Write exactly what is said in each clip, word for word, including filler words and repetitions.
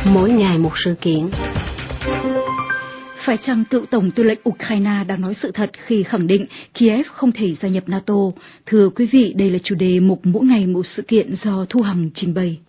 mỗi ngày một sự kiện. Phải chăng cựu Tổng tư lệnh Ukraine đang nói sự thật khi khẳng định Kiev không thể gia nhập NATO? Thưa quý vị, đây là chủ đề mục mỗi ngày một sự kiện do Thu Hằng trình bày.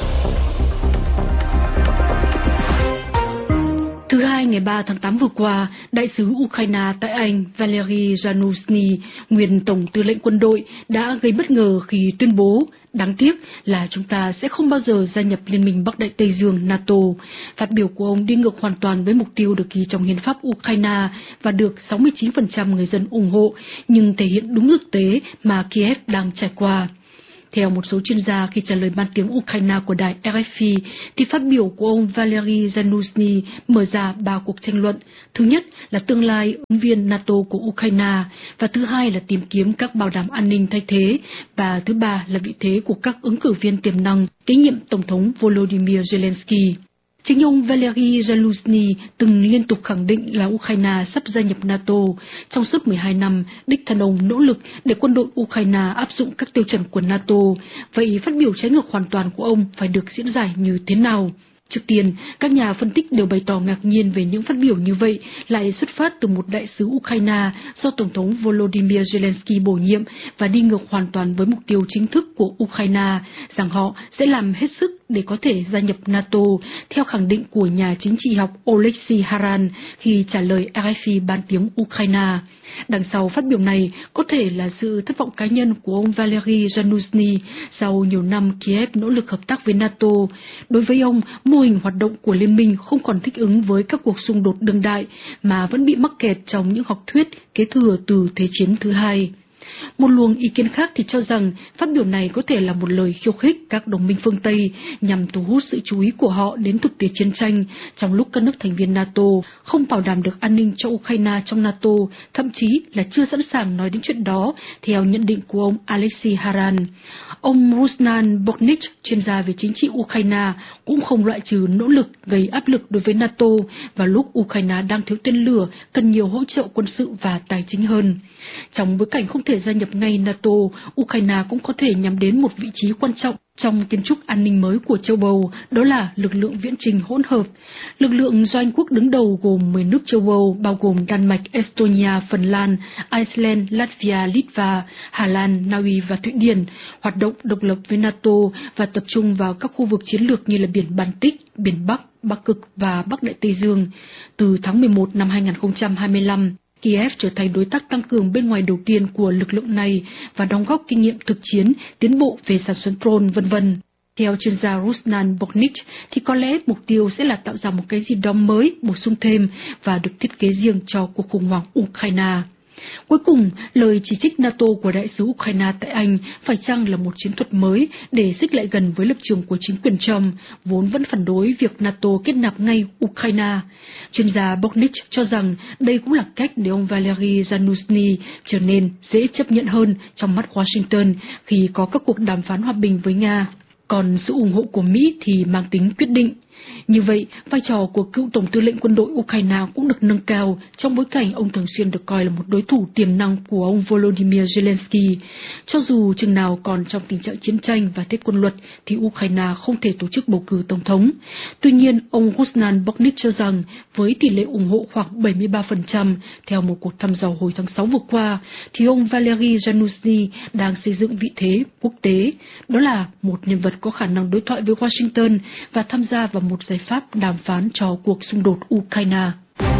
Thứ hai, ngày ba tháng tám vừa qua, đại sứ Ukraine tại Anh Valery Zaluzhny, nguyên Tổng tư lệnh quân đội, đã gây bất ngờ khi tuyên bố đáng tiếc là chúng ta sẽ không bao giờ gia nhập Liên minh Bắc Đại Tây Dương NATO. Phát biểu của ông đi ngược hoàn toàn với mục tiêu được ghi trong hiến pháp Ukraine và được sáu mươi chín phần trăm người dân ủng hộ, nhưng thể hiện đúng thực tế mà Kiev đang trải qua. Theo một số chuyên gia, khi trả lời ban tiếng Ukraine của đài R F I, thì phát biểu của ông Valery Zaluzhny mở ra ba cuộc tranh luận. Thứ nhất là tương lai ứng viên NATO của Ukraine, và thứ hai là tìm kiếm các bảo đảm an ninh thay thế, và thứ ba là vị thế của các ứng cử viên tiềm năng kế nhiệm Tổng thống Volodymyr Zelensky. Chính ông Valery Zaluzhny từng liên tục khẳng định là Ukraine sắp gia nhập NATO. Trong suốt mười hai năm, đích thân ông nỗ lực để quân đội Ukraine áp dụng các tiêu chuẩn của NATO. Vậy phát biểu trái ngược hoàn toàn của ông phải được diễn giải như thế nào? Trước tiên, các nhà phân tích đều bày tỏ ngạc nhiên về những phát biểu như vậy lại xuất phát từ một đại sứ Ukraine do Tổng thống Volodymyr Zelensky bổ nhiệm và đi ngược hoàn toàn với mục tiêu chính thức của Ukraine, rằng họ sẽ làm hết sức để có thể gia nhập NATO, theo khẳng định của nhà chính trị học Oleksiy Haran khi trả lời R F I ban tiếng Ukraine. Đằng sau phát biểu này có thể là sự thất vọng cá nhân của ông Valery Zaluzhny sau nhiều năm Kiev nỗ lực hợp tác với NATO. Đối với ông, mô hình hoạt động của liên minh không còn thích ứng với các cuộc xung đột đương đại mà vẫn bị mắc kẹt trong những học thuyết kế thừa từ Thế chiến thứ hai. Một luồng ý kiến khác thì cho rằng phát biểu này có thể là một lời khiêu khích các đồng minh phương Tây nhằm thu hút sự chú ý của họ đến thực tế chiến tranh trong lúc các nước thành viên NATO không bảo đảm được an ninh cho Ukraine trong NATO, thậm chí là chưa sẵn sàng nói đến chuyện đó, theo nhận định của ông Oleksiy Haran. Ông Ruslan Boknich, chuyên gia về chính trị Ukraine, cũng không loại trừ nỗ lực gây áp lực đối với NATO vào lúc Ukraine đang thiếu tên lửa, cần nhiều hỗ trợ quân sự và tài chính hơn. Trong bối cảnh không thể gia nhập ngay NATO, Ukraine cũng có thể nhắm đến một vị trí quan trọng trong kiến trúc an ninh mới của châu Âu, đó là lực lượng viễn trình hỗn hợp. Lực lượng do Anh quốc đứng đầu gồm mười nước châu Âu, bao gồm Đan Mạch, Estonia, Phần Lan, Iceland, Latvia, Litva, Hà Lan, Na Uy và Thụy Điển, hoạt động độc lập với NATO và tập trung vào các khu vực chiến lược như là biển Baltic, biển Bắc, Bắc Cực và Bắc Đại Tây Dương. Từ tháng mười một năm hai nghìn không trăm hai mươi lăm, Kiev trở thành đối tác tăng cường bên ngoài đầu tiên của lực lượng này và đóng góp kinh nghiệm thực chiến, tiến bộ về sản xuất drone, vân vân. Theo chuyên gia Ruslan Boknich, thì có lẽ mục tiêu sẽ là tạo ra một cái gì đó mới, bổ sung thêm và được thiết kế riêng cho cuộc khủng hoảng Ukraine. Cuối cùng, lời chỉ trích NATO của đại sứ Ukraine tại Anh phải chăng là một chiến thuật mới để xích lại gần với lập trường của chính quyền Trump, vốn vẫn phản đối việc NATO kết nạp ngay Ukraine. Chuyên gia Boknich cho rằng đây cũng là cách để ông Valery Zaluzhny trở nên dễ chấp nhận hơn trong mắt Washington khi có các cuộc đàm phán hòa bình với Nga. Còn sự ủng hộ của Mỹ thì mang tính quyết định. Như vậy, vai trò của cựu Tổng tư lệnh quân đội Ukraine cũng được nâng cao trong bối cảnh ông thường xuyên được coi là một đối thủ tiềm năng của ông Volodymyr Zelensky. Cho dù chừng nào còn trong tình trạng chiến tranh và thiết quân luật thì Ukraine không thể tổ chức bầu cử tổng thống. Tuy nhiên, ông Ruslan Boknich cho rằng với tỷ lệ ủng hộ khoảng bảy mươi ba phần trăm theo một cuộc thăm dò hồi tháng sáu vừa qua, thì ông Valery Zaluzhny đang xây dựng vị thế quốc tế. Đó là một nhân vật có khả năng đối thoại với Washington và tham gia vào một giải pháp đàm phán cho cuộc xung đột Ukraine.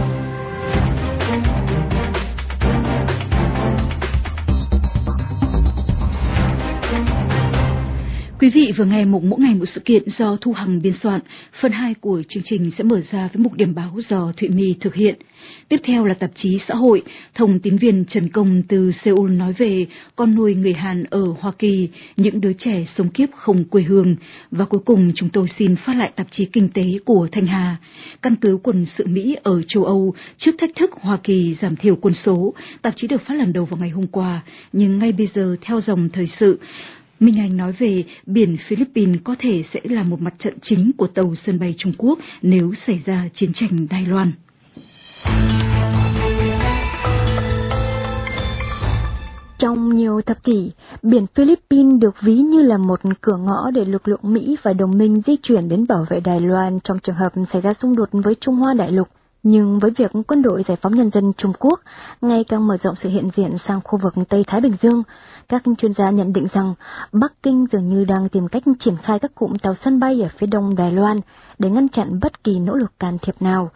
Quý vị vừa nghe mục mỗi ngày một sự kiện do Thu Hằng biên soạn. Phần hai của chương trình sẽ mở ra với mục điểm báo do Thụy My thực hiện. Tiếp theo là tạp chí xã hội. Thông tín viên Trần Công từ Seoul nói về con nuôi người Hàn ở Hoa Kỳ, những đứa trẻ sống kiếp không quê hương. Và cuối cùng chúng tôi xin phát lại tạp chí kinh tế của Thanh Hà. Căn cứ quân sự Mỹ ở châu Âu trước thách thức Hoa Kỳ giảm thiểu quân số. Tạp chí được phát lần đầu vào ngày hôm qua, nhưng ngay bây giờ theo dòng thời sự, Minh Anh nói về biển Philippines có thể sẽ là một mặt trận chính của tàu sân bay Trung Quốc nếu xảy ra chiến tranh Đài Loan. Trong nhiều thập kỷ, biển Philippines được ví như là một cửa ngõ để lực lượng Mỹ và đồng minh di chuyển đến bảo vệ Đài Loan trong trường hợp xảy ra xung đột với Trung Hoa đại lục. Nhưng với việc quân đội giải phóng nhân dân Trung Quốc ngày càng mở rộng sự hiện diện sang khu vực Tây Thái Bình Dương, các chuyên gia nhận định rằng Bắc Kinh dường như đang tìm cách triển khai các cụm tàu sân bay ở phía đông Đài Loan để ngăn chặn bất kỳ nỗ lực can thiệp nào.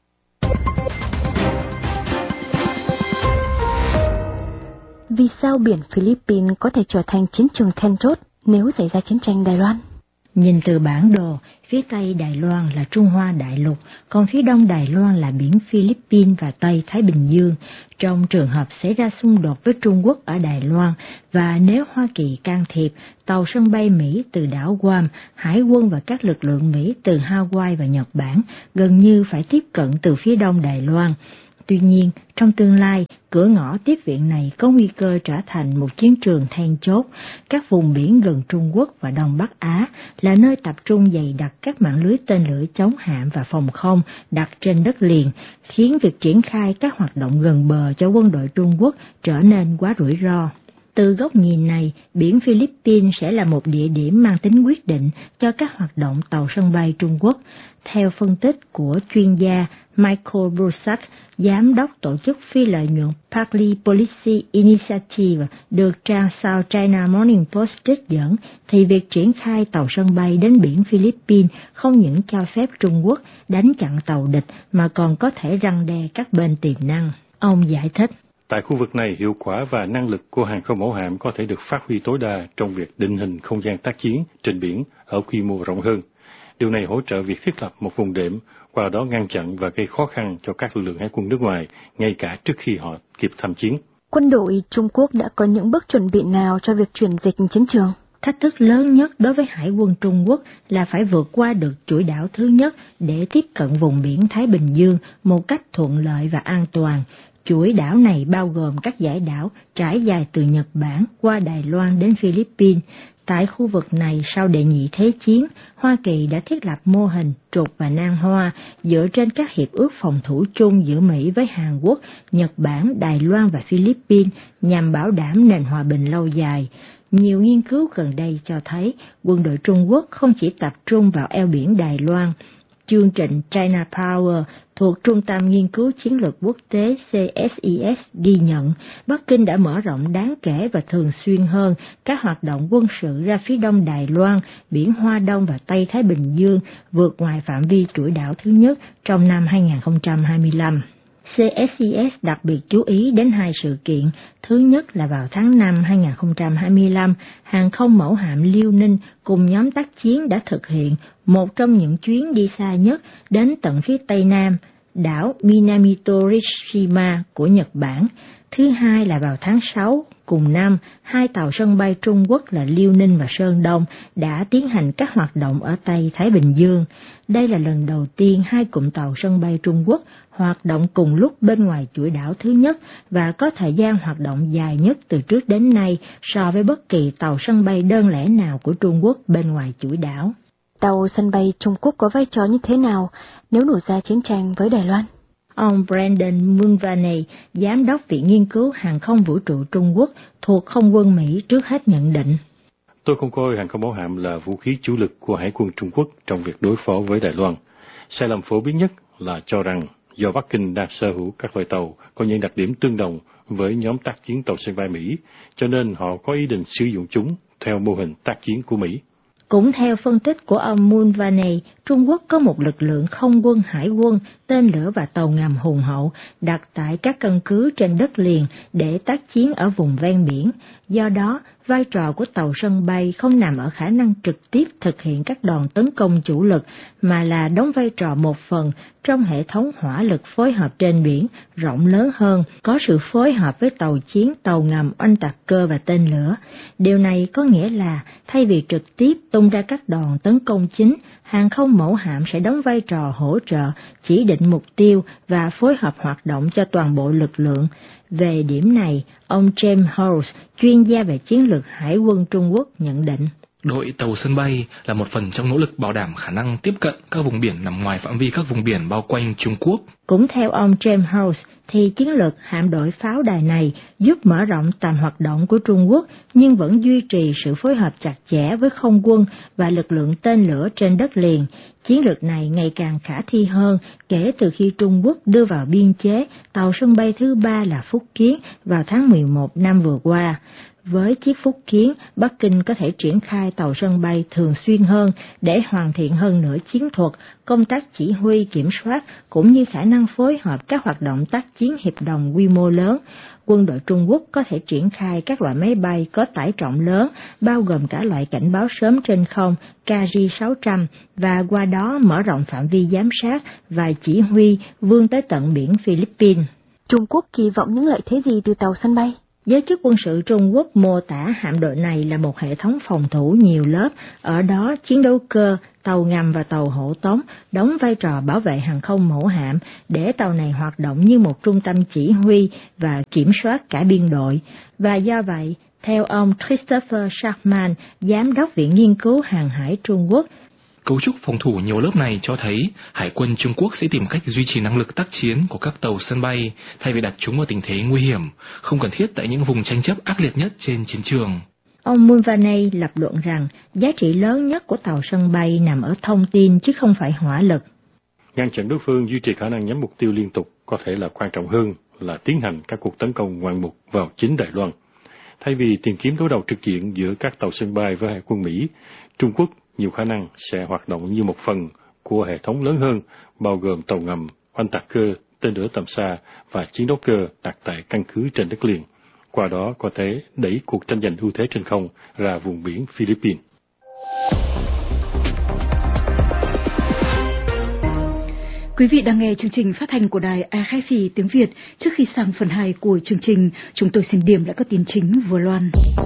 Vì sao biển Philippines có thể trở thành chiến trường then chốt nếu xảy ra chiến tranh Đài Loan? Nhìn từ bản đồ, phía Tây Đài Loan là Trung Hoa đại lục, còn phía Đông Đài Loan là biển Philippines và Tây Thái Bình Dương. Trong trường hợp xảy ra xung đột với Trung Quốc ở Đài Loan, và nếu Hoa Kỳ can thiệp, tàu sân bay Mỹ từ đảo Guam, Hải quân và các lực lượng Mỹ từ Hawaii và Nhật Bản gần như phải tiếp cận từ phía Đông Đài Loan. Tuy nhiên, trong tương lai, cửa ngõ tiếp viện này có nguy cơ trở thành một chiến trường then chốt. Các vùng biển gần Trung Quốc và Đông Bắc Á là nơi tập trung dày đặc các mạng lưới tên lửa chống hạm và phòng không đặt trên đất liền, khiến việc triển khai các hoạt động gần bờ cho quân đội Trung Quốc trở nên quá rủi ro. Từ góc nhìn này, biển Philippines sẽ là một địa điểm mang tính quyết định cho các hoạt động tàu sân bay Trung Quốc. Theo phân tích của chuyên gia Michael Broussard, giám đốc tổ chức phi lợi nhuận Partly Policy Initiative được trang South China Morning Post trích dẫn, thì việc triển khai tàu sân bay đến biển Philippines không những cho phép Trung Quốc đánh chặn tàu địch mà còn có thể răn đe các bên tiềm năng. Ông giải thích. Tại khu vực này, hiệu quả và năng lực của hàng không mẫu hạm có thể được phát huy tối đa trong việc định hình không gian tác chiến trên biển ở quy mô rộng hơn. Điều này hỗ trợ việc thiết lập một vùng đệm, qua đó ngăn chặn và gây khó khăn cho các lực lượng hải quân nước ngoài, ngay cả trước khi họ kịp tham chiến. Quân đội Trung Quốc đã có những bước chuẩn bị nào cho việc chuyển dịch chiến trường? Thách thức lớn nhất đối với Hải quân Trung Quốc là phải vượt qua được chuỗi đảo thứ nhất để tiếp cận vùng biển Thái Bình Dương một cách thuận lợi và an toàn. Chuỗi đảo này bao gồm các dải đảo trải dài từ Nhật Bản qua Đài Loan đến Philippines. Tại khu vực này, sau đệ nhị thế chiến, Hoa Kỳ đã thiết lập mô hình trục và nan hoa dựa trên các hiệp ước phòng thủ chung giữa Mỹ với Hàn Quốc, Nhật Bản, Đài Loan và Philippines nhằm bảo đảm nền hòa bình lâu dài. Nhiều nghiên cứu gần đây cho thấy quân đội Trung Quốc không chỉ tập trung vào eo biển Đài Loan. Chương trình China Power thuộc Trung tâm Nghiên cứu Chiến lược Quốc tế C S I S ghi nhận Bắc Kinh đã mở rộng đáng kể và thường xuyên hơn các hoạt động quân sự ra phía đông Đài Loan, biển Hoa Đông và Tây Thái Bình Dương, vượt ngoài phạm vi chuỗi đảo thứ nhất trong năm hai không hai lăm. C S I S đặc biệt chú ý đến hai sự kiện. Thứ nhất là vào tháng năm hai không hai lăm, hàng không mẫu hạm Liêu Ninh cùng nhóm tác chiến đã thực hiện một trong những chuyến đi xa nhất đến tận phía Tây Nam, đảo Minamitorishima của Nhật Bản. Thứ hai là vào tháng sáu cùng năm, hai tàu sân bay Trung Quốc là Liêu Ninh và Sơn Đông đã tiến hành các hoạt động ở Tây Thái Bình Dương. Đây là lần đầu tiên hai cụm tàu sân bay Trung Quốc hoạt động cùng lúc bên ngoài chuỗi đảo thứ nhất và có thời gian hoạt động dài nhất từ trước đến nay so với bất kỳ tàu sân bay đơn lẻ nào của Trung Quốc bên ngoài chuỗi đảo. Tàu sân bay Trung Quốc có vai trò như thế nào nếu nổ ra chiến tranh với Đài Loan? Ông Brandon Mulvaney, giám đốc Viện Nghiên cứu Hàng không Vũ trụ Trung Quốc thuộc Không quân Mỹ trước hết nhận định. Tôi không coi hàng không mẫu hạm là vũ khí chủ lực của Hải quân Trung Quốc trong việc đối phó với Đài Loan. Sai lầm phổ biến nhất là cho rằng do Bắc Kinh đang sở hữu các loại tàu có những đặc điểm tương đồng với nhóm tác chiến tàu sân bay Mỹ, cho nên họ có ý định sử dụng chúng theo mô hình tác chiến của Mỹ. Cũng theo phân tích của ông Mulvaney, Trung Quốc có một lực lượng không quân hải quân, tên lửa và tàu ngầm hùng hậu đặt tại các căn cứ trên đất liền để tác chiến ở vùng ven biển. Do đó, vai trò của tàu sân bay không nằm ở khả năng trực tiếp thực hiện các đòn tấn công chủ lực, mà là đóng vai trò một phần trong hệ thống hỏa lực phối hợp trên biển rộng lớn hơn, có sự phối hợp với tàu chiến, tàu ngầm, oanh tạc cơ và tên lửa. Điều này có nghĩa là thay vì trực tiếp tung ra các đòn tấn công chính, hàng không mẫu hạm sẽ đóng vai trò hỗ trợ, chỉ định mục tiêu và phối hợp hoạt động cho toàn bộ lực lượng. Về điểm này, ông James House, chuyên gia về chiến lược Hải quân Trung Quốc nhận định. Đội tàu sân bay là một phần trong nỗ lực bảo đảm khả năng tiếp cận các vùng biển nằm ngoài phạm vi các vùng biển bao quanh Trung Quốc. Cũng theo ông James House, thì chiến lược hạm đội pháo đài này giúp mở rộng tầm hoạt động của Trung Quốc, nhưng vẫn duy trì sự phối hợp chặt chẽ với không quân và lực lượng tên lửa trên đất liền. Chiến lược này ngày càng khả thi hơn kể từ khi Trung Quốc đưa vào biên chế tàu sân bay thứ ba là Phúc Kiến vào tháng mười một năm vừa qua. Với chiếc Phúc Kiến, Bắc Kinh có thể triển khai tàu sân bay thường xuyên hơn để hoàn thiện hơn nữa chiến thuật, công tác chỉ huy kiểm soát cũng như khả năng phối hợp các hoạt động tác chiến hiệp đồng quy mô lớn. Quân đội Trung Quốc có thể triển khai các loại máy bay có tải trọng lớn, bao gồm cả loại cảnh báo sớm trên không K J sáu trăm, và qua đó mở rộng phạm vi giám sát và chỉ huy vươn tới tận biển Philippines. Trung Quốc kỳ vọng những lợi thế gì từ tàu sân bay? Giới chức quân sự Trung Quốc mô tả hạm đội này là một hệ thống phòng thủ nhiều lớp, ở đó chiến đấu cơ, tàu ngầm và tàu hộ tống đóng vai trò bảo vệ hàng không mẫu hạm, để tàu này hoạt động như một trung tâm chỉ huy và kiểm soát cả biên đội. Và do vậy, theo ông Christopher Sharman, Giám đốc Viện Nghiên cứu Hàng hải Trung Quốc, cấu trúc phòng thủ nhiều lớp này cho thấy Hải quân Trung Quốc sẽ tìm cách duy trì năng lực tác chiến của các tàu sân bay thay vì đặt chúng vào tình thế nguy hiểm, không cần thiết tại những vùng tranh chấp ác liệt nhất trên chiến trường. Ông Mulvaney lập luận rằng giá trị lớn nhất của tàu sân bay nằm ở thông tin chứ không phải hỏa lực. Ngăn chặn đối phương duy trì khả năng nhắm mục tiêu liên tục có thể là quan trọng hơn là tiến hành các cuộc tấn công ngoạn mục vào chính Đài Loan. Thay vì tìm kiếm đối đầu trực diện giữa các tàu sân bay với Hải quân Mỹ, Trung Quốc nhiều khả năng sẽ hoạt động như một phần của hệ thống lớn hơn, bao gồm tàu ngầm, oanh tạc cơ, tên lửa tầm xa và chiến đấu cơ đặt tại căn cứ trên đất liền. Qua đó có thể đẩy cuộc tranh giành ưu thế trên không ra vùng biển Philippines. Quý vị đang nghe chương trình phát thanh của đài rờ ép i tiếng Việt. Trước khi sang phần hai của chương trình, chúng tôi xin điểm lại các tin chính vừa loan.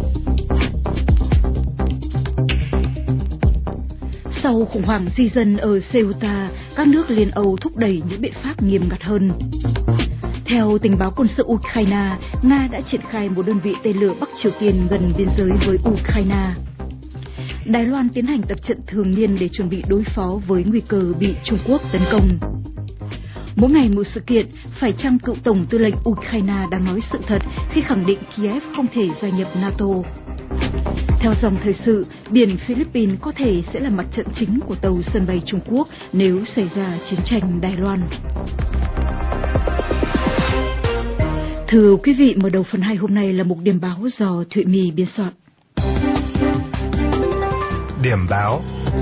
Sau khủng hoảng di dân ở Ceuta, các nước Liên Âu thúc đẩy những biện pháp nghiêm ngặt hơn. Theo tình báo quân sự Ukraine, Nga đã triển khai một đơn vị tên lửa Bắc Triều Tiên gần biên giới với Ukraine. Đài Loan tiến hành tập trận thường niên để chuẩn bị đối phó với nguy cơ bị Trung Quốc tấn công. Mỗi ngày một sự kiện, phải chăng cựu Tổng tư lệnh Ukraine đang nói sự thật khi khẳng định Kiev không thể gia nhập NATO? Theo dòng thời sự, biển Philippines có thể sẽ là mặt trận chính của tàu sân bay Trung Quốc nếu xảy ra chiến tranh Đài Loan. Thưa quý vị, mở đầu phần hai hôm nay là mục điểm báo do Thụy My biên soạn. Điểm báo.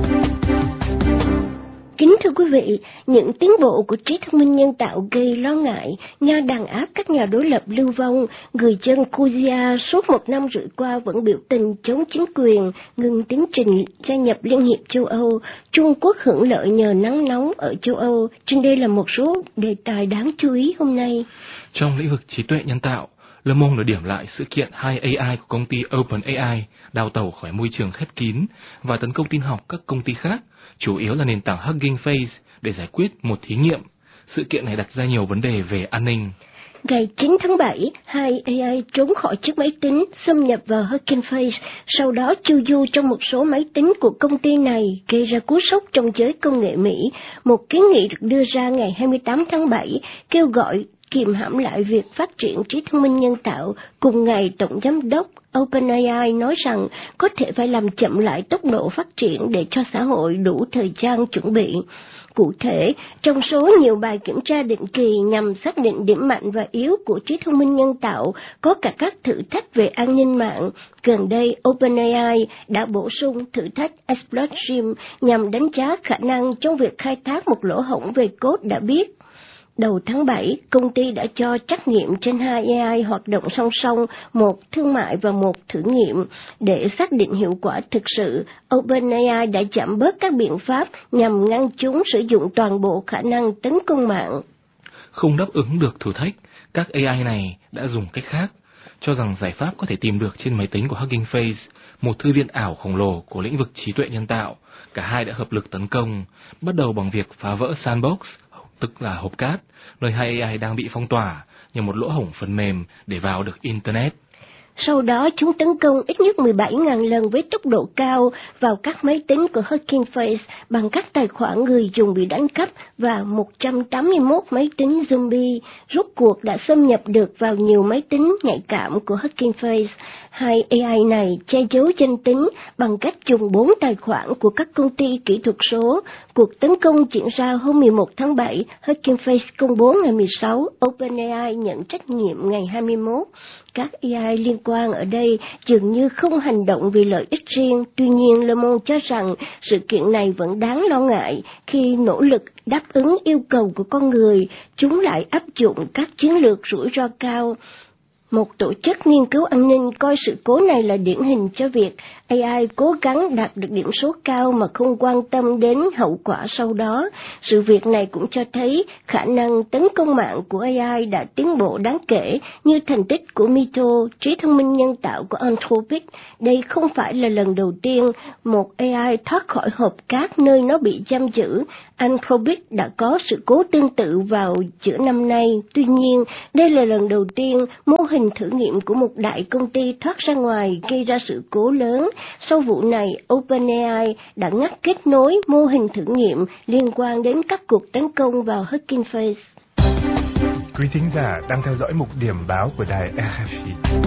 Kính thưa quý vị, những tiến bộ của trí thông minh nhân tạo gây lo ngại. Nga đàn áp các nhà đối lập lưu vong. Người dân Georgia suốt một năm rưỡi qua vẫn biểu tình chống chính quyền, ngừng tiến trình gia nhập Liên hiệp châu Âu. Trung Quốc hưởng lợi nhờ nắng nóng ở châu Âu. Trên đây là một số đề tài đáng chú ý hôm nay. Trong lĩnh vực trí tuệ nhân tạo, Le Monde đã điểm lại sự kiện hai A I của công ty OpenAI đào tẩu khỏi môi trường khép kín và tấn công tin học các công ty khác, chủ yếu là nền tảng Hugging Face, để giải quyết một thí nghiệm. Sự kiện này đặt ra nhiều vấn đề về an ninh. Ngày chín tháng bảy, hai A I trốn khỏi chiếc máy tính, xâm nhập vào Hugging Face, sau đó chu du trong một số máy tính của công ty này, gây ra cú sốc trong giới công nghệ Mỹ. Một kiến nghị được đưa ra ngày hai mươi tám tháng bảy, kêu gọi kiềm hãm lại việc phát triển trí thông minh nhân tạo. Cùng ngày, Tổng Giám đốc OpenAI nói rằng có thể phải làm chậm lại tốc độ phát triển để cho xã hội đủ thời gian chuẩn bị. Cụ thể, trong số nhiều bài kiểm tra định kỳ nhằm xác định điểm mạnh và yếu của trí thông minh nhân tạo, có cả các thử thách về an ninh mạng. Gần đây, OpenAI đã bổ sung thử thách Exploit Sim nhằm đánh giá khả năng trong việc khai thác một lỗ hổng về code đã biết. Đầu tháng bảy, công ty đã cho trắc nghiệm trên hai A I hoạt động song song, một thương mại và một thử nghiệm. Để xác định hiệu quả thực sự, OpenAI đã giảm bớt các biện pháp nhằm ngăn chúng sử dụng toàn bộ khả năng tấn công mạng. Không đáp ứng được thử thách, các A I này đã dùng cách khác, cho rằng giải pháp có thể tìm được trên máy tính của Hugging Face, một thư viện ảo khổng lồ của lĩnh vực trí tuệ nhân tạo. Cả hai đã hợp lực tấn công, bắt đầu bằng việc phá vỡ Sandbox, tức là hộp cát, nơi hai A I đang bị phong tỏa như một lỗ hổng phần mềm để vào được Internet. Sau đó chúng tấn công ít nhất mười bảy nghìn lần với tốc độ cao vào các máy tính của Hugging Face bằng các tài khoản người dùng bị đánh cắp và một trăm tám mươi mốt máy tính zombie rốt cuộc đã xâm nhập được vào nhiều máy tính nhạy cảm của Hugging Face. Hai A I này che giấu danh tính bằng cách dùng bốn tài khoản của các công ty kỹ thuật số. Cuộc tấn công diễn ra hôm mười một tháng bảy, Hugging Face công bố ngày mười sáu, OpenAI nhận trách nhiệm ngày hai mươi mốt. Các A I liên quan ở đây dường như không hành động vì lợi ích riêng, tuy nhiên Le Monde cho rằng sự kiện này vẫn đáng lo ngại khi nỗ lực đáp ứng yêu cầu của con người, chúng lại áp dụng các chiến lược rủi ro cao. Một tổ chức nghiên cứu an ninh coi sự cố này là điển hình cho việc A I cố gắng đạt được điểm số cao mà không quan tâm đến hậu quả sau đó. Sự việc này cũng cho thấy khả năng tấn công mạng của A I đã tiến bộ đáng kể như thành tích của Mito, trí thông minh nhân tạo của Anthropic. Đây không phải là lần đầu tiên một A I thoát khỏi hộp cát nơi nó bị giam giữ. Anthropic đã có sự cố tương tự vào giữa năm nay. Tuy nhiên, đây là lần đầu tiên mô hình thử nghiệm của một đại công ty thoát ra ngoài gây ra sự cố lớn. Sau vụ này, OpenAI đã ngắt kết nối mô hình thử nghiệm liên quan đến các cuộc tấn công vào Hugging Face. Quý thính giả đang theo dõi mục điểm báo của đài rờ ép i.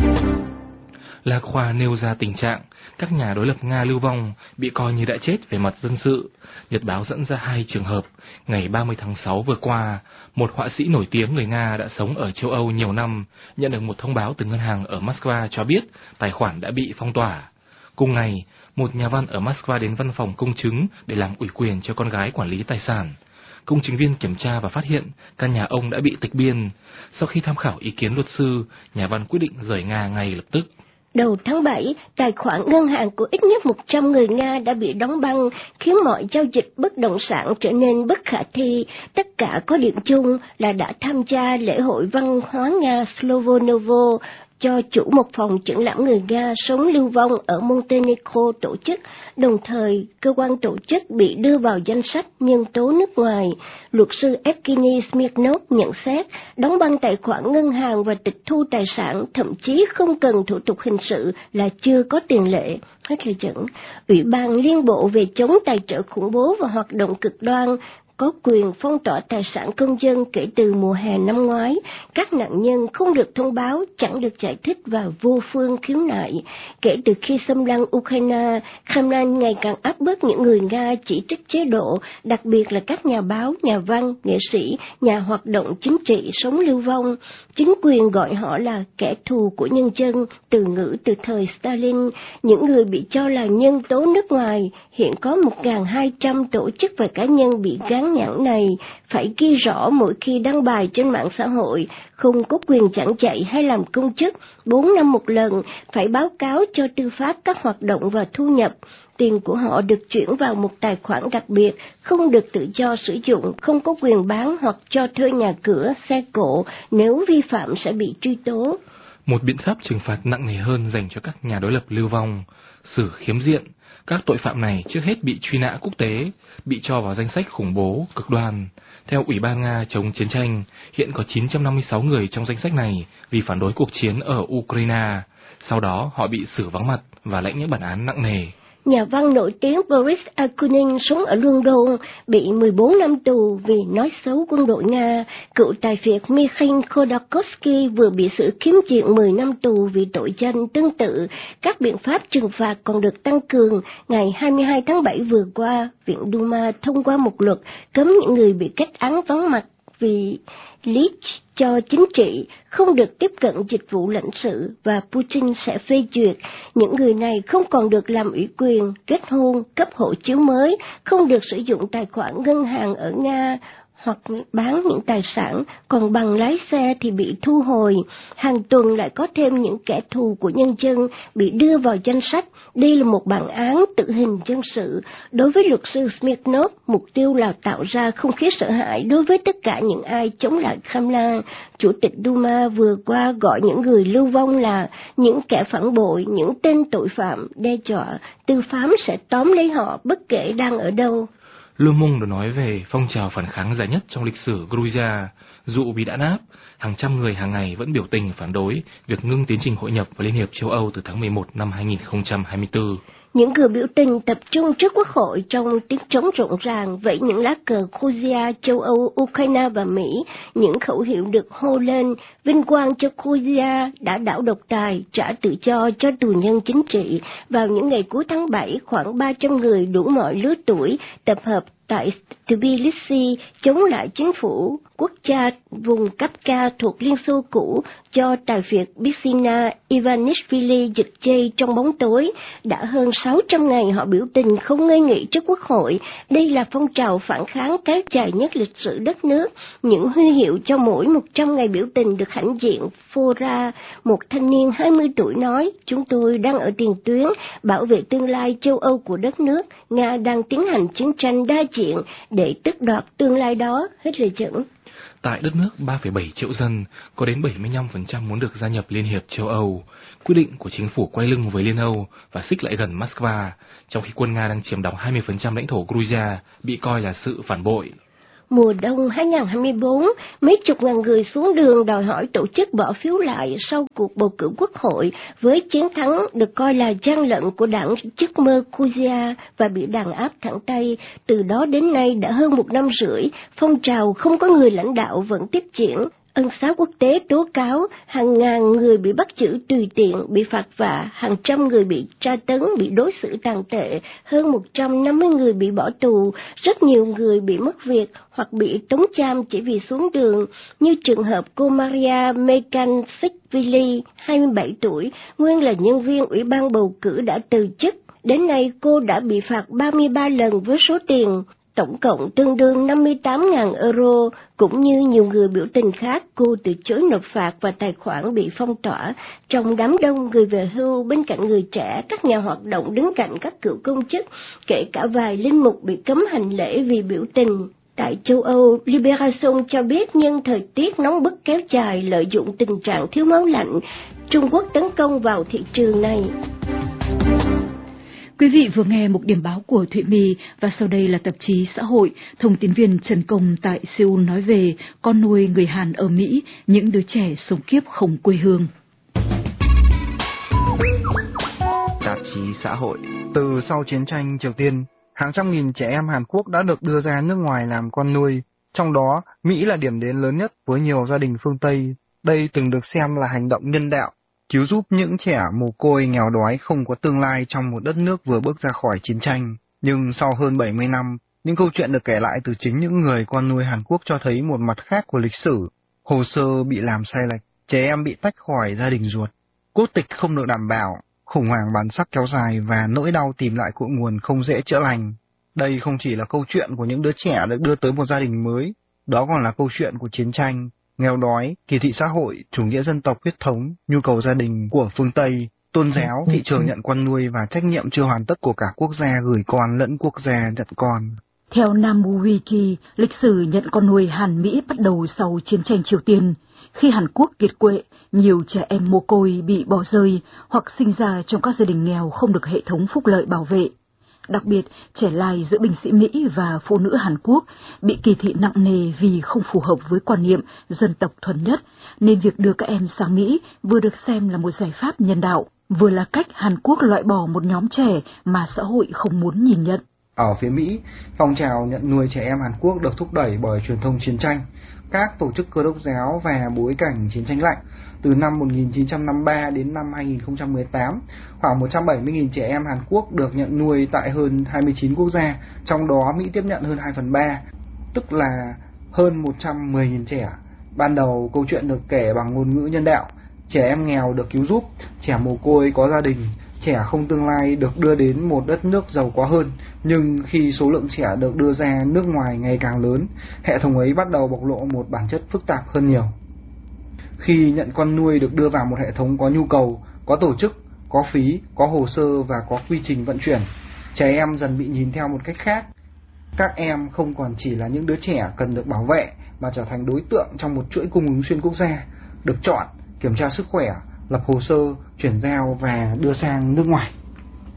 Lạc Khoa nêu ra tình trạng các nhà đối lập Nga lưu vong bị coi như đã chết về mặt dân sự. Nhật báo dẫn ra hai trường hợp. Ngày ba mươi tháng sáu vừa qua, một họa sĩ nổi tiếng người Nga đã sống ở châu Âu nhiều năm, nhận được một thông báo từ ngân hàng ở Moscow cho biết tài khoản đã bị phong tỏa. Cùng ngày, một nhà văn ở Moscow đến văn phòng công chứng để làm ủy quyền cho con gái quản lý tài sản. Công chứng viên kiểm tra và phát hiện căn nhà ông đã bị tịch biên. Sau khi tham khảo ý kiến luật sư, nhà văn quyết định rời Nga ngay lập tức. Đầu tháng bảy, tài khoản ngân hàng của ít nhất một trăm người Nga đã bị đóng băng, khiến mọi giao dịch bất động sản trở nên bất khả thi. Tất cả có điểm chung là đã tham gia lễ hội văn hóa Nga Slovonovo cho chủ một phòng triển lãm người Nga sống lưu vong ở Montenegro tổ chức, đồng thời cơ quan tổ chức bị đưa vào danh sách nhân tố nước ngoài. Luật sư Evgeny Smirnov nhận xét, đóng băng tài khoản ngân hàng và tịch thu tài sản thậm chí không cần thủ tục hình sự là chưa có tiền lệ. Hết lời dẫn. Ủy ban Liên bộ về chống tài trợ khủng bố và hoạt động cực đoan có quyền phong tỏa tài sản công dân kể từ mùa hè năm ngoái. Các nạn nhân không được thông báo, chẳng được giải thích và vô phương khiếu nại. Kể từ khi xâm lăng Ukraine, Kremlin ngày càng áp bức những người Nga chỉ trích chế độ, đặc biệt là các nhà báo, nhà văn, nghệ sĩ, nhà hoạt động chính trị sống lưu vong. Chính quyền gọi họ là kẻ thù của nhân dân, từ ngữ từ thời Stalin. Những người bị cho là nhân tố nước ngoài, hiện có một nghìn hai trăm tổ chức và cá nhân bị gán nhãn này, phải ghi rõ mỗi khi đăng bài trên mạng xã hội, không có quyền giảng dạy hay làm công chức, bốn năm một lần, phải báo cáo cho tư pháp các hoạt động và thu nhập. Tiền của họ được chuyển vào một tài khoản đặc biệt, không được tự do sử dụng, không có quyền bán hoặc cho thuê nhà cửa, xe cộ, nếu vi phạm sẽ bị truy tố. Một biện pháp trừng phạt nặng nề hơn dành cho các nhà đối lập lưu vong, xử khiếm diện. Các tội phạm này trước hết bị truy nã quốc tế, bị cho vào danh sách khủng bố, cực đoan. Theo Ủy ban Nga chống chiến tranh, hiện có chín trăm năm mươi sáu người trong danh sách này vì phản đối cuộc chiến ở Ukraine. Sau đó họ bị xử vắng mặt và lãnh những bản án nặng nề. Nhà văn nổi tiếng Boris Akunin sống ở London bị mười bốn năm tù vì nói xấu quân đội Nga. Cựu tài phiệt Mikhail Khodorkovsky vừa bị xử khiếm diện mười năm tù vì tội danh tương tự. Các biện pháp trừng phạt còn được tăng cường. Ngày hai mươi hai tháng bảy vừa qua, Viện Duma thông qua một luật cấm những người bị kết án vắng mặt vì leak cho chính trị, không được tiếp cận dịch vụ lãnh sự và Putin sẽ phê duyệt. Những người này không còn được làm ủy quyền, kết hôn, cấp hộ chiếu mới, không được sử dụng tài khoản ngân hàng ở Nga hoặc bán những tài sản, còn bằng lái xe thì bị thu hồi. Hàng tuần lại có thêm những kẻ thù của nhân dân bị đưa vào danh sách. Đây là một bản án tử hình dân sự. Đối với luật sư Smirnov, mục tiêu là tạo ra không khí sợ hãi đối với tất cả những ai chống lại Kremlin. Chủ tịch Duma vừa qua gọi những người lưu vong là những kẻ phản bội, những tên tội phạm, đe dọa tư pháp sẽ tóm lấy họ bất kể đang ở đâu. Le Monde được nói về phong trào phản kháng dài nhất trong lịch sử Georgia. Dù bị đàn áp, hàng trăm người hàng ngày vẫn biểu tình phản đối việc ngưng tiến trình hội nhập vào Liên hiệp châu Âu từ tháng mười một năm hai nghìn không trăm hai mươi tư. Những người biểu tình tập trung trước quốc hội trong tiếng trống rộn ràng, vẫy những lá cờ Georgia, châu Âu, Ukraine và Mỹ. Những khẩu hiệu được hô lên: vinh quang cho Georgia đã đảo độc tài, trả tự do cho tù nhân chính trị. Vào những ngày cuối tháng bảy, khoảng ba trăm người đủ mọi lứa tuổi tập hợp tại Tbilisi chống lại chính phủ quốc gia vùng Kafka thuộc Liên Xô cũ do tài phiệt Bidzina Ivanishvili giật dây trong bóng tối. Đã hơn sáu trăm ngày họ biểu tình không ngơi nghỉ trước quốc hội. Đây là phong trào phản kháng kéo dài nhất lịch sử đất nước. Những huy hiệu cho mỗi một trăm ngày biểu tình được hãnh diện phô ra. Một thanh niên hai mươi tuổi nói: chúng tôi đang ở tiền tuyến bảo vệ tương lai châu Âu của đất nước. Nga đang tiến hành chiến tranh đa diện để tước đoạt tương lai đó. Hết lời dẫn. Tại đất nước ba phẩy bảy triệu dân, có đến bảy mươi lăm phần trăm muốn được gia nhập Liên hiệp châu Âu. Quyết định của chính phủ quay lưng với Liên Âu và xích lại gần Moscow, trong khi quân Nga đang chiếm đóng hai mươi phần trăm lãnh thổ Georgia, bị coi là sự phản bội. Mùa đông hai nghìn không trăm hai mươi tư, mấy chục ngàn người xuống đường đòi hỏi tổ chức bỏ phiếu lại sau cuộc bầu cử quốc hội, với chiến thắng được coi là gian lận của đảng giấc mơ Georgia và bị đàn áp thẳng tay. Từ đó đến nay đã hơn một năm rưỡi, phong trào không có người lãnh đạo vẫn tiếp diễn. Ân xá quốc tế tố cáo hàng ngàn người bị bắt giữ tùy tiện, bị phạt vạ, hàng trăm người bị tra tấn, bị đối xử tàn tệ, hơn một trăm năm mươi người bị bỏ tù, rất nhiều người bị mất việc hoặc bị tống giam chỉ vì xuống đường, như trường hợp cô Maria Megansikvili, hai mươi bảy tuổi, nguyên là nhân viên Ủy ban bầu cử đã từ chức. Đến nay cô đã bị phạt ba mươi ba lần với số tiền tổng cộng tương đương năm mươi tám nghìn euro. Cũng như nhiều người biểu tình khác, cô từ chối nộp phạt và tài khoản bị phong tỏa. Trong đám đông người về hưu, bên cạnh người trẻ, các nhà hoạt động đứng cạnh các cựu công chức, kể cả vài linh mục bị cấm hành lễ vì biểu tình. Tại châu Âu, Liberation cho biết nhân thời tiết nóng bức kéo dài, lợi dụng tình trạng thiếu máu lạnh, Trung Quốc tấn công vào thị trường này. Quý vị vừa nghe một điểm báo của Thụy My và sau đây là tạp chí Xã hội. Thông tín viên Trần Công tại Seoul nói về con nuôi người Hàn ở Mỹ, những đứa trẻ sống kiếp không quê hương. Tạp chí Xã hội. Từ sau chiến tranh Triều Tiên, hàng trăm nghìn trẻ em Hàn Quốc đã được đưa ra nước ngoài làm con nuôi. Trong đó, Mỹ là điểm đến lớn nhất với nhiều gia đình phương Tây. Đây từng được xem là hành động nhân đạo, cứu giúp những trẻ mồ côi nghèo đói không có tương lai trong một đất nước vừa bước ra khỏi chiến tranh. Nhưng sau hơn bảy mươi năm, những câu chuyện được kể lại từ chính những người con nuôi Hàn Quốc cho thấy một mặt khác của lịch sử. Hồ sơ bị làm sai lệch, trẻ em bị tách khỏi gia đình ruột, quốc tịch không được đảm bảo, khủng hoảng bản sắc kéo dài và nỗi đau tìm lại cội nguồn không dễ chữa lành. Đây không chỉ là câu chuyện của những đứa trẻ được đưa tới một gia đình mới, đó còn là câu chuyện của chiến tranh, nghèo đói, kỳ thị xã hội, chủ nghĩa dân tộc huyết thống, nhu cầu gia đình của phương Tây, tôn giáo, thị trường nhận con nuôi và trách nhiệm chưa hoàn tất của cả quốc gia gửi con lẫn quốc gia nhận con. Theo Nam Wiki, lịch sử nhận con nuôi Hàn Mỹ bắt đầu sau chiến tranh Triều Tiên. Khi Hàn Quốc kiệt quệ, nhiều trẻ em mồ côi bị bỏ rơi hoặc sinh ra trong các gia đình nghèo không được hệ thống phúc lợi bảo vệ. Đặc biệt, trẻ lai giữa binh sĩ Mỹ và phụ nữ Hàn Quốc bị kỳ thị nặng nề vì không phù hợp với quan niệm dân tộc thuần nhất, nên việc đưa các em sang Mỹ vừa được xem là một giải pháp nhân đạo, vừa là cách Hàn Quốc loại bỏ một nhóm trẻ mà xã hội không muốn nhìn nhận. Ở phía Mỹ, phong trào nhận nuôi trẻ em Hàn Quốc được thúc đẩy bởi truyền thông chiến tranh, các tổ chức Cơ đốc giáo và bối cảnh chiến tranh lạnh. Từ năm một nghìn chín trăm năm mươi ba đến năm hai nghìn không trăm mười tám, khoảng một trăm bảy mươi nghìn trẻ em Hàn Quốc được nhận nuôi tại hơn hai mươi chín quốc gia, trong đó Mỹ tiếp nhận hơn hai phần ba, tức là hơn một trăm mười nghìn trẻ. Ban đầu, câu chuyện được kể bằng ngôn ngữ nhân đạo, trẻ em nghèo được cứu giúp, trẻ mồ côi có gia đình, trẻ không tương lai được đưa đến một đất nước giàu có hơn. Nhưng khi số lượng trẻ được đưa ra nước ngoài ngày càng lớn, hệ thống ấy bắt đầu bộc lộ một bản chất phức tạp hơn nhiều. Khi nhận con nuôi được đưa vào một hệ thống có nhu cầu, có tổ chức, có phí, có hồ sơ và có quy trình vận chuyển, trẻ em dần bị nhìn theo một cách khác. Các em không còn chỉ là những đứa trẻ cần được bảo vệ, mà trở thành đối tượng trong một chuỗi cung ứng xuyên quốc gia, được chọn, kiểm tra sức khỏe, lập hồ sơ, chuyển giao và đưa sang nước ngoài.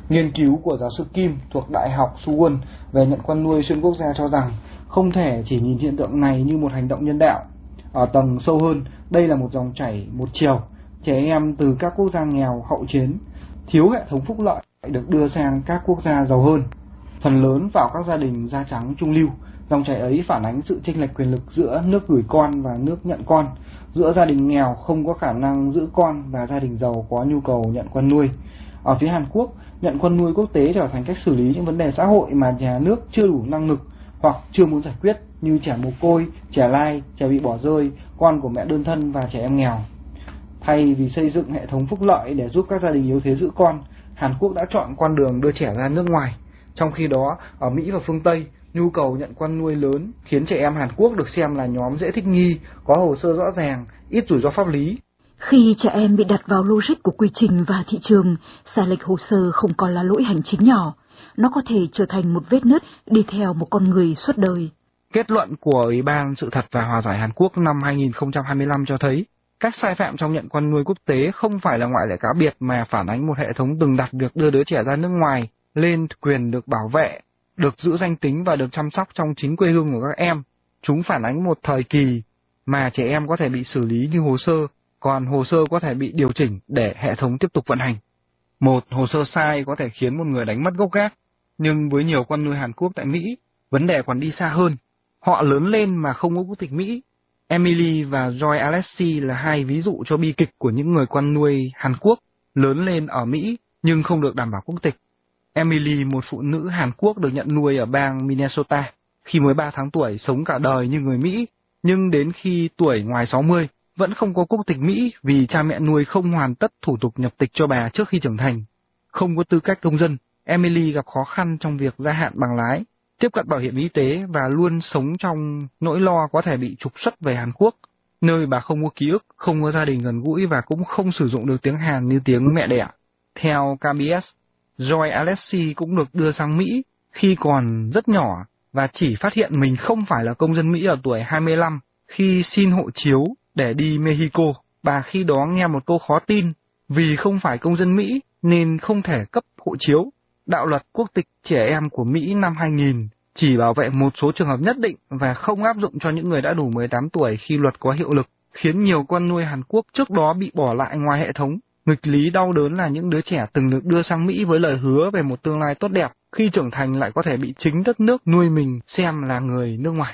Nghiên cứu của giáo sư Kim thuộc Đại học Suwon về nhận con nuôi xuyên quốc gia cho rằng không thể chỉ nhìn hiện tượng này như một hành động nhân đạo. Ở tầng sâu hơn, đây là một dòng chảy một chiều. Trẻ em từ các quốc gia nghèo hậu chiến, thiếu hệ thống phúc lợi được đưa sang các quốc gia giàu hơn, phần lớn vào các gia đình da trắng trung lưu. Dòng chảy ấy phản ánh sự chênh lệch quyền lực giữa nước gửi con và nước nhận con, giữa gia đình nghèo không có khả năng giữ con và gia đình giàu có nhu cầu nhận con nuôi. Ở phía Hàn Quốc, nhận con nuôi quốc tế trở thành cách xử lý những vấn đề xã hội mà nhà nước chưa đủ năng lực hoặc chưa muốn giải quyết, như trẻ mồ côi, trẻ lai, trẻ bị bỏ rơi, con của mẹ đơn thân và trẻ em nghèo. Thay vì xây dựng hệ thống phúc lợi để giúp các gia đình yếu thế giữ con, Hàn Quốc đã chọn con đường đưa trẻ ra nước ngoài. Trong khi đó, ở Mỹ và phương Tây, nhu cầu nhận con nuôi lớn khiến trẻ em Hàn Quốc được xem là nhóm dễ thích nghi, có hồ sơ rõ ràng, ít rủi ro pháp lý. Khi trẻ em bị đặt vào logic của quy trình và thị trường, sai lệch hồ sơ không còn là lỗi hành chính nhỏ. Nó có thể trở thành một vết nứt đi theo một con người suốt đời. Kết luận của Ủy ban Sự thật và Hòa giải Hàn Quốc năm hai nghìn không trăm hai mươi lăm cho thấy, các sai phạm trong nhận con nuôi quốc tế không phải là ngoại lệ cá biệt mà phản ánh một hệ thống từng đặt việc đưa đứa trẻ ra nước ngoài lên quyền được bảo vệ, được giữ danh tính và được chăm sóc trong chính quê hương của các em. Chúng phản ánh một thời kỳ mà trẻ em có thể bị xử lý như hồ sơ, còn hồ sơ có thể bị điều chỉnh để hệ thống tiếp tục vận hành. Một hồ sơ sai có thể khiến một người đánh mất gốc gác, nhưng với nhiều con nuôi Hàn Quốc tại Mỹ, vấn đề còn đi xa hơn. Họ lớn lên mà không có quốc tịch Mỹ. Emily và Joy Alexi là hai ví dụ cho bi kịch của những người con nuôi Hàn Quốc lớn lên ở Mỹ nhưng không được đảm bảo quốc tịch. Emily, một phụ nữ Hàn Quốc được nhận nuôi ở bang Minnesota, khi mới ba tháng tuổi sống cả đời như người Mỹ, nhưng đến khi tuổi ngoài sáu mươi vẫn không có quốc tịch Mỹ vì cha mẹ nuôi không hoàn tất thủ tục nhập tịch cho bà trước khi trưởng thành. Không có tư cách công dân, Emily gặp khó khăn trong việc gia hạn bằng lái, tiếp cận bảo hiểm y tế và luôn sống trong nỗi lo có thể bị trục xuất về Hàn Quốc, nơi bà không có ký ức, không có gia đình gần gũi và cũng không sử dụng được tiếng Hàn như tiếng mẹ đẻ. Theo ca bê ét, Joy Alexi cũng được đưa sang Mỹ khi còn rất nhỏ và chỉ phát hiện mình không phải là công dân Mỹ ở tuổi hai mươi lăm khi xin hộ chiếu để đi Mexico. Bà khi đó nghe một câu khó tin, vì không phải công dân Mỹ nên không thể cấp hộ chiếu. Đạo luật quốc tịch trẻ em của Mỹ năm hai nghìn chỉ bảo vệ một số trường hợp nhất định và không áp dụng cho những người đã đủ mười tám tuổi khi luật có hiệu lực, khiến nhiều con nuôi Hàn Quốc trước đó bị bỏ lại ngoài hệ thống. Nghịch lý đau đớn là những đứa trẻ từng được đưa sang Mỹ với lời hứa về một tương lai tốt đẹp, khi trưởng thành lại có thể bị chính đất nước nuôi mình xem là người nước ngoài.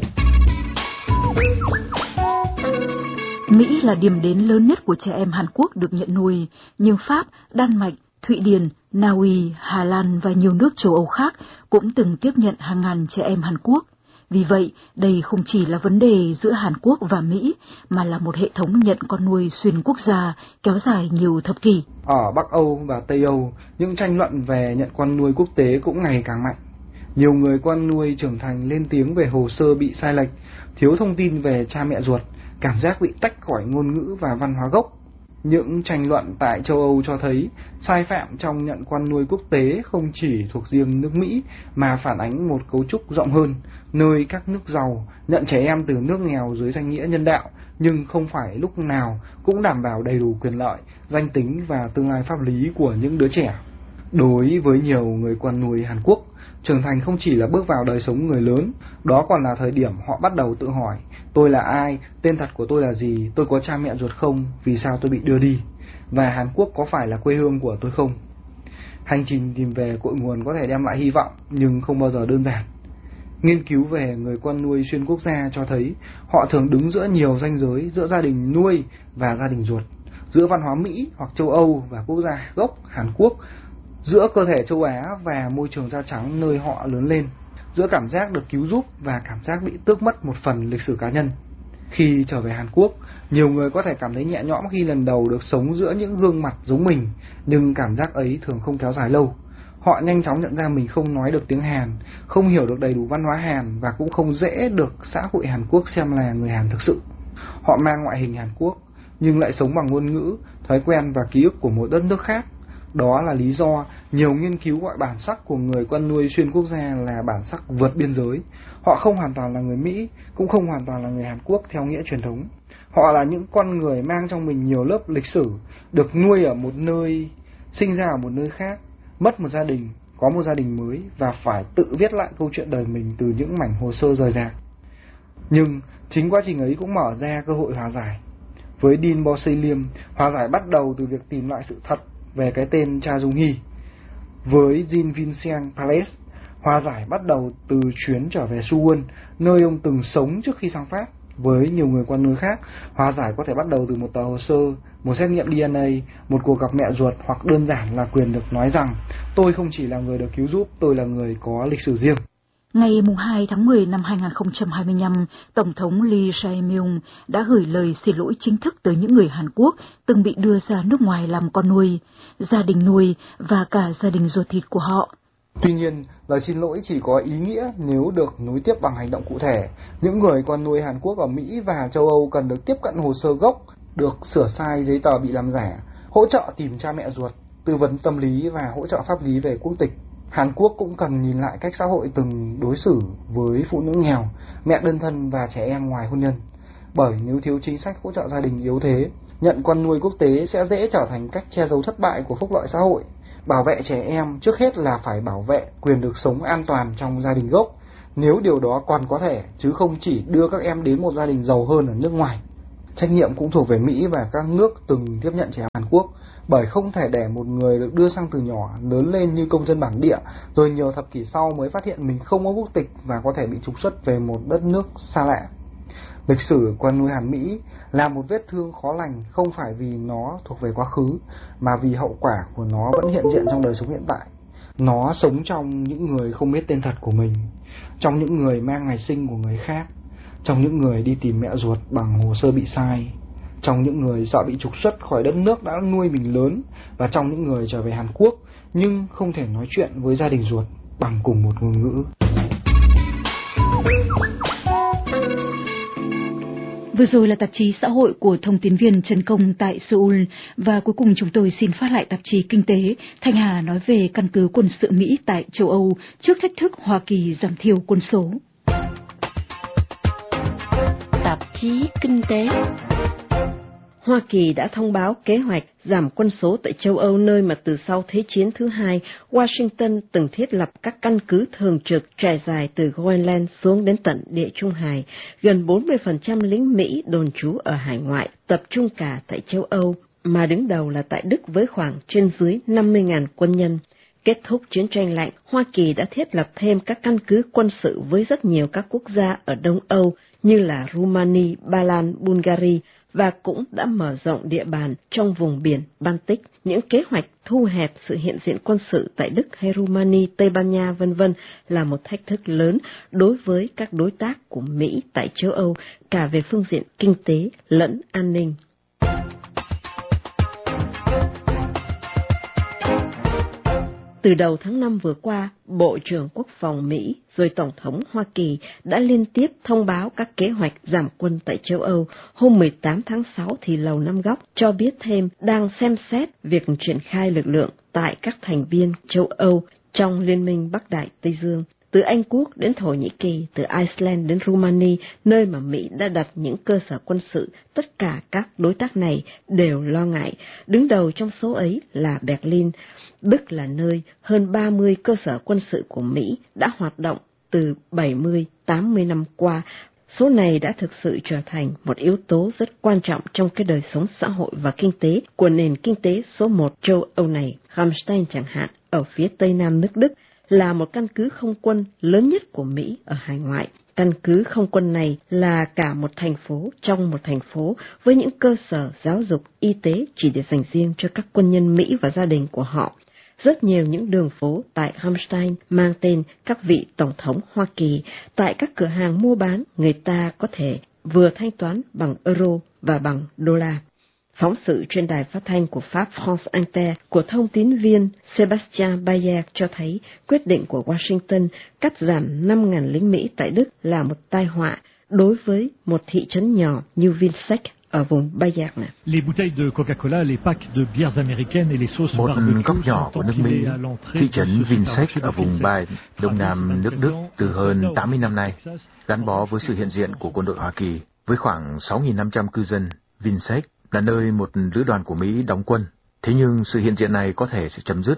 Mỹ là điểm đến lớn nhất của trẻ em Hàn Quốc được nhận nuôi, nhưng Pháp, Đan Mạch, Thụy Điển, Na Uy, Hà Lan và nhiều nước châu Âu khác cũng từng tiếp nhận hàng ngàn trẻ em Hàn Quốc. Vì vậy, đây không chỉ là vấn đề giữa Hàn Quốc và Mỹ, mà là một hệ thống nhận con nuôi xuyên quốc gia kéo dài nhiều thập kỷ. Ở Bắc Âu và Tây Âu, những tranh luận về nhận con nuôi quốc tế cũng ngày càng mạnh. Nhiều người con nuôi trưởng thành lên tiếng về hồ sơ bị sai lệch, thiếu thông tin về cha mẹ ruột, cảm giác bị tách khỏi ngôn ngữ và văn hóa gốc. Những tranh luận tại châu Âu cho thấy sai phạm trong nhận con nuôi quốc tế không chỉ thuộc riêng nước Mỹ mà phản ánh một cấu trúc rộng hơn, nơi các nước giàu nhận trẻ em từ nước nghèo dưới danh nghĩa nhân đạo, nhưng không phải lúc nào cũng đảm bảo đầy đủ quyền lợi, danh tính và tương lai pháp lý của những đứa trẻ. Đối với nhiều người con nuôi Hàn Quốc, trưởng thành không chỉ là bước vào đời sống người lớn, đó còn là thời điểm họ bắt đầu tự hỏi, tôi là ai, tên thật của tôi là gì, tôi có cha mẹ ruột không, vì sao tôi bị đưa đi, và Hàn Quốc có phải là quê hương của tôi không. Hành trình tìm về cội nguồn có thể đem lại hy vọng, nhưng không bao giờ đơn giản. Nghiên cứu về người con nuôi xuyên quốc gia cho thấy họ thường đứng giữa nhiều ranh giới giữa gia đình nuôi và gia đình ruột, giữa văn hóa Mỹ hoặc châu Âu và quốc gia gốc Hàn Quốc, giữa cơ thể châu Á và môi trường da trắng nơi họ lớn lên, giữa cảm giác được cứu giúp và cảm giác bị tước mất một phần lịch sử cá nhân. Khi trở về Hàn Quốc, nhiều người có thể cảm thấy nhẹ nhõm khi lần đầu được sống giữa những gương mặt giống mình, nhưng cảm giác ấy thường không kéo dài lâu. Họ nhanh chóng nhận ra mình không nói được tiếng Hàn, không hiểu được đầy đủ văn hóa Hàn và cũng không dễ được xã hội Hàn Quốc xem là người Hàn thực sự. Họ mang ngoại hình Hàn Quốc, nhưng lại sống bằng ngôn ngữ, thói quen và ký ức của một đất nước khác. Đó là lý do nhiều nghiên cứu gọi bản sắc của người con nuôi xuyên quốc gia là bản sắc vượt biên giới. Họ không hoàn toàn là người Mỹ, cũng không hoàn toàn là người Hàn Quốc theo nghĩa truyền thống. Họ là những con người mang trong mình nhiều lớp lịch sử, được nuôi ở một nơi, sinh ra ở một nơi khác, mất một gia đình, có một gia đình mới và phải tự viết lại câu chuyện đời mình từ những mảnh hồ sơ rời rạc. Nhưng chính quá trình ấy cũng mở ra cơ hội hòa giải. Với Dean Borsellino, hòa giải bắt đầu từ việc tìm lại sự thật về cái tên Cha Dung Hy. Với Jean-Vincent Palais, hòa giải bắt đầu từ chuyến trở về Suwon, nơi ông từng sống trước khi sang Pháp. Với nhiều người quan nuôi khác, hòa giải có thể bắt đầu từ một tờ hồ sơ, một xét nghiệm đê en a, một cuộc gặp mẹ ruột, hoặc đơn giản là quyền được nói rằng tôi không chỉ là người được cứu giúp, tôi là người có lịch sử riêng. Ngày hai tháng mười năm hai nghìn không trăm hai mươi lăm, Tổng thống Lee Jae-myung đã gửi lời xin lỗi chính thức tới những người Hàn Quốc từng bị đưa ra nước ngoài làm con nuôi, gia đình nuôi và cả gia đình ruột thịt của họ. Tuy nhiên, lời xin lỗi chỉ có ý nghĩa nếu được nối tiếp bằng hành động cụ thể. Những người con nuôi Hàn Quốc ở Mỹ và châu Âu cần được tiếp cận hồ sơ gốc, được sửa sai giấy tờ bị làm giả, hỗ trợ tìm cha mẹ ruột, tư vấn tâm lý và hỗ trợ pháp lý về quốc tịch. Hàn Quốc cũng cần nhìn lại cách xã hội từng đối xử với phụ nữ nghèo, mẹ đơn thân và trẻ em ngoài hôn nhân. Bởi nếu thiếu chính sách hỗ trợ gia đình yếu thế, nhận con nuôi quốc tế sẽ dễ trở thành cách che giấu thất bại của phúc lợi xã hội. Bảo vệ trẻ em trước hết là phải bảo vệ quyền được sống an toàn trong gia đình gốc, nếu điều đó còn có thể, chứ không chỉ đưa các em đến một gia đình giàu hơn ở nước ngoài. Trách nhiệm cũng thuộc về Mỹ và các nước từng tiếp nhận trẻ em Hàn Quốc, bởi không thể để một người được đưa sang từ nhỏ lớn lên như công dân bản địa, rồi nhiều thập kỷ sau mới phát hiện mình không có quốc tịch và có thể bị trục xuất về một đất nước xa lạ. Lịch sử con nuôi Hàn Mỹ là một vết thương khó lành, không phải vì nó thuộc về quá khứ, mà vì hậu quả của nó vẫn hiện diện trong đời sống hiện tại. Nó sống trong những người không biết tên thật của mình, trong những người mang ngày sinh của người khác, trong những người đi tìm mẹ ruột bằng hồ sơ bị sai, trong những người sợ bị trục xuất khỏi đất nước đã nuôi mình lớn, và trong những người trở về Hàn Quốc nhưng không thể nói chuyện với gia đình ruột bằng cùng một ngôn ngữ. Vừa rồi là tạp chí xã hội của thông tín viên Trần Công tại Seoul, và cuối cùng chúng tôi xin phát lại tạp chí Kinh tế. Thanh Hà nói về căn cứ quân sự Mỹ tại châu Âu trước thách thức Hoa Kỳ giảm thiểu quân số. Tạp chí Kinh tế. Hoa Kỳ đã thông báo kế hoạch giảm quân số tại châu Âu, nơi mà từ sau Thế chiến thứ hai, Washington từng thiết lập các căn cứ thường trực trải dài từ Greenland xuống đến tận Địa Trung Hải. Gần bốn mươi phần trăm lính Mỹ đồn trú ở hải ngoại, tập trung cả tại châu Âu, mà đứng đầu là tại Đức với khoảng trên dưới năm mươi nghìn quân nhân. Kết thúc chiến tranh lạnh, Hoa Kỳ đã thiết lập thêm các căn cứ quân sự với rất nhiều các quốc gia ở Đông Âu như là Rumani, Ba Lan, Bulgaria, và cũng đã mở rộng địa bàn trong vùng biển Baltic. Những kế hoạch thu hẹp sự hiện diện quân sự tại Đức hay Rumani, Tây Ban Nha vân vân là một thách thức lớn đối với các đối tác của Mỹ tại châu Âu, cả về phương diện kinh tế lẫn an ninh. Từ đầu tháng năm vừa qua, Bộ trưởng Quốc phòng Mỹ rồi Tổng thống Hoa Kỳ đã liên tiếp thông báo các kế hoạch giảm quân tại châu Âu. Hôm mười tám tháng sáu thì Lầu Năm Góc cho biết thêm đang xem xét việc triển khai lực lượng tại các thành viên châu Âu trong Liên minh Bắc Đại Tây Dương. Từ Anh Quốc đến Thổ Nhĩ Kỳ, từ Iceland đến Rumani, nơi mà Mỹ đã đặt những cơ sở quân sự, tất cả các đối tác này đều lo ngại. Đứng đầu trong số ấy là Berlin. Đức là nơi hơn ba mươi cơ sở quân sự của Mỹ đã hoạt động từ bảy mươi đến tám mươi năm qua. Số này đã thực sự trở thành một yếu tố rất quan trọng trong cái đời sống xã hội và kinh tế của nền kinh tế số một châu Âu này. Ramstein chẳng hạn, ở phía tây nam nước Đức, là một căn cứ không quân lớn nhất của Mỹ ở hải ngoại. Căn cứ không quân này là cả một thành phố trong một thành phố với những cơ sở giáo dục, y tế chỉ để dành riêng cho các quân nhân Mỹ và gia đình của họ. Rất nhiều những đường phố tại Ramstein mang tên các vị tổng thống Hoa Kỳ. Tại các cửa hàng mua bán, người ta có thể vừa thanh toán bằng euro và bằng đô la. Phóng sự trên đài phát thanh của Pháp France Inter của thông tín viên Sébastien Bayer cho thấy quyết định của Washington cắt giảm năm nghìn lính Mỹ tại Đức là một tai họa đối với một thị trấn nhỏ như Winseck ở vùng Bayern này. Một góc nhỏ của nước Mỹ, thị trấn Winseck ở vùng Bayern, đông nam nước Đức từ hơn tám mươi năm nay, gắn bó với sự hiện diện của quân đội Hoa Kỳ. Với khoảng sáu nghìn năm trăm cư dân, Winseck là nơi một lữ đoàn của Mỹ đóng quân. Thế nhưng sự hiện diện này có thể sẽ chấm dứt